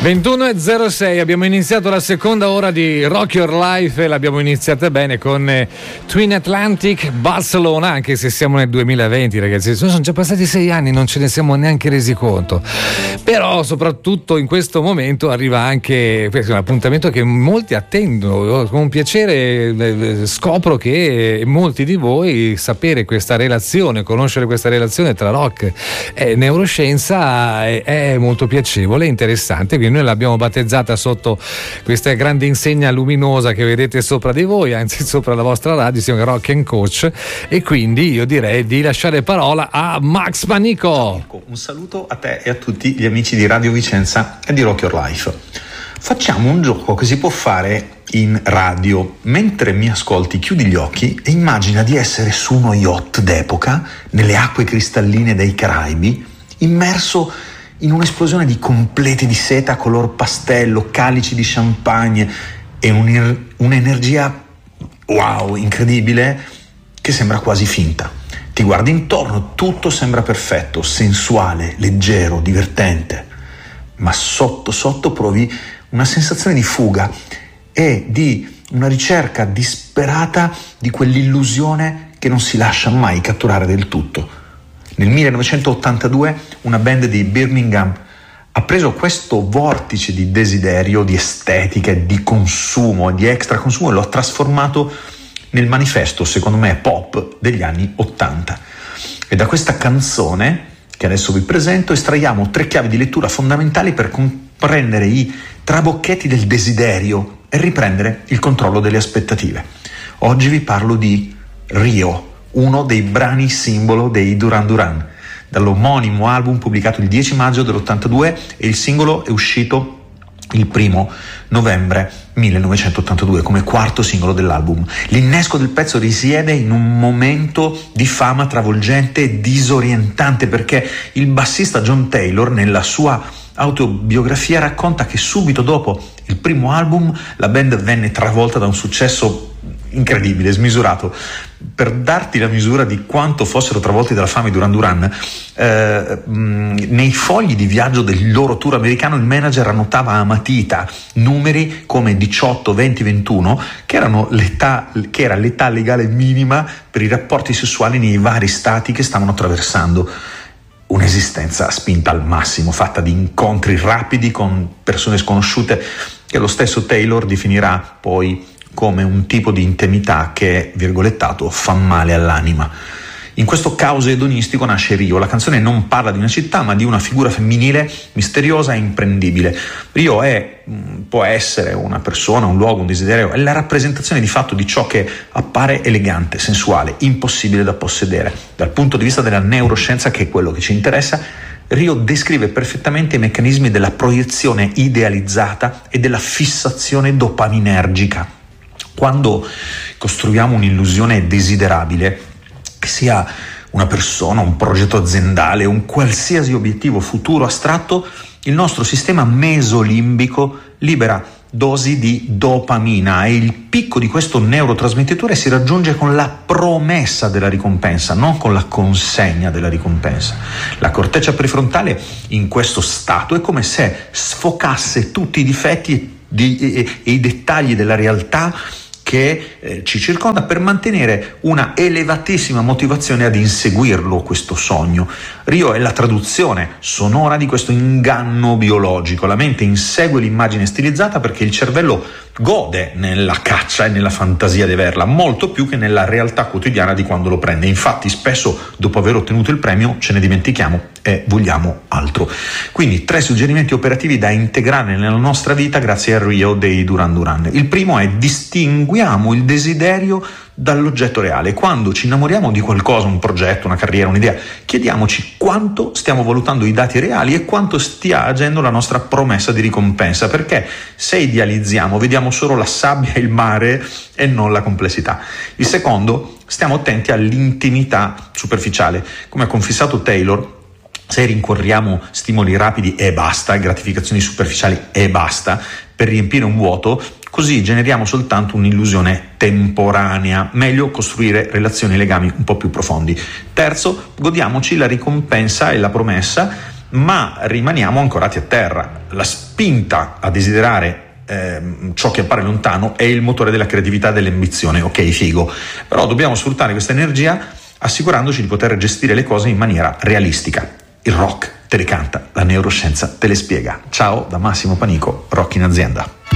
21:06, abbiamo iniziato la seconda ora di Rock Your Life e l'abbiamo iniziata bene con Twin Atlantic Barcelona, anche se siamo nel 2020, ragazzi, sono già passati 6 anni, non ce ne siamo neanche resi conto, però soprattutto in questo momento arriva anche questo è un appuntamento che molti attendono. Con piacere scopro che molti di voi sapere questa relazione, conoscere questa relazione tra rock e neuroscienza è molto piacevole e interessante, quindi noi l'abbiamo battezzata sotto questa grande insegna luminosa che vedete sopra di voi, anzi sopra la vostra radio, si chiama Rock and Coach, e quindi io direi di lasciare parola a Max Manico. Un saluto a te e a tutti gli amici di Radio Vicenza e di Rock Your Life. Facciamo un gioco che si può fare in radio. Mentre mi ascolti, chiudi gli occhi e immagina di essere su uno yacht d'epoca nelle acque cristalline dei Caraibi, immerso in un'esplosione di completi di seta color pastello, calici di champagne e un'energia wow, incredibile, che sembra quasi finta. Ti guardi intorno, tutto sembra perfetto, sensuale, leggero, divertente, ma sotto sotto provi una sensazione di fuga e di una ricerca disperata di quell'illusione che non si lascia mai catturare del tutto. Nel 1982 una band di Birmingham ha preso questo vortice di desiderio, di estetica, di consumo, di extra consumo, e lo ha trasformato nel manifesto, secondo me, pop degli anni 80. E da questa canzone, che adesso vi presento, estraiamo 3 chiavi di lettura fondamentali per comprendere i trabocchetti del desiderio e riprendere il controllo delle aspettative. Oggi vi parlo di Rio, uno dei brani simbolo dei Duran Duran, dall'omonimo album pubblicato il 10 maggio dell'82, e il singolo è uscito il 1 novembre 1982 come quarto singolo dell'album. L'innesco del pezzo risiede in un momento di fama travolgente e disorientante, perché il bassista John Taylor, nella sua autobiografia, racconta che subito dopo il primo album la band venne travolta da un successo incredibile, smisurato. Per darti la misura di quanto fossero travolti dalla fama i Duran Duran, nei fogli di viaggio del loro tour americano il manager annotava a matita numeri come 18, 20, 21, che era l'età legale minima per i rapporti sessuali nei vari stati che stavano attraversando un'esistenza spinta al massimo, fatta di incontri rapidi con persone sconosciute, che lo stesso Taylor definirà poi come un tipo di intimità che, virgolettato, fa male all'anima. In questo caos edonistico nasce Rio. La canzone non parla di una città, ma di una figura femminile misteriosa e imprendibile. Rio può essere una persona, un luogo, un desiderio, è la rappresentazione di fatto di ciò che appare elegante, sensuale, impossibile da possedere. Dal punto di vista della neuroscienza, che è quello che ci interessa, Rio descrive perfettamente i meccanismi della proiezione idealizzata e della fissazione dopaminergica. Quando costruiamo un'illusione desiderabile, che sia una persona, un progetto aziendale, un qualsiasi obiettivo futuro astratto, il nostro sistema mesolimbico libera dosi di dopamina, e il picco di questo neurotrasmettitore si raggiunge con la promessa della ricompensa, non con la consegna della ricompensa. La corteccia prefrontale in questo stato è come se sfocasse tutti i difetti e i dettagli della realtà che ci circonda, per mantenere una elevatissima motivazione ad inseguirlo, questo sogno. Rio è la traduzione sonora di questo inganno biologico. La mente insegue l'immagine stilizzata perché il cervello gode nella caccia e nella fantasia di averla, molto più che nella realtà quotidiana di quando lo prende. Infatti spesso, dopo aver ottenuto il premio, ce ne dimentichiamo e vogliamo altro. Quindi 3 suggerimenti operativi da integrare nella nostra vita grazie al Rio dei Duran Duran. Il primo è: distinguiamo il desiderio dall'oggetto reale. Quando ci innamoriamo di qualcosa, un progetto, una carriera, un'idea, chiediamoci quanto stiamo valutando i dati reali e quanto stia agendo la nostra promessa di ricompensa, perché se idealizziamo vediamo solo la sabbia e il mare e non la complessità. Il secondo: stiamo attenti all'intimità superficiale. Come ha confessato Taylor, se rincorriamo stimoli rapidi e basta, gratificazioni superficiali e basta, per riempire un vuoto, così generiamo soltanto un'illusione temporanea. Meglio costruire relazioni e legami un po' più profondi. Terzo, godiamoci la ricompensa e la promessa ma rimaniamo ancorati a terra. La spinta a desiderare ciò che appare lontano è il motore della creatività e dell'ambizione. Ok, figo, però dobbiamo sfruttare questa energia assicurandoci di poter gestire le cose in maniera realistica. Il rock te le canta, la neuroscienza te le spiega. Ciao da Massimo Panico, Rock in Azienda.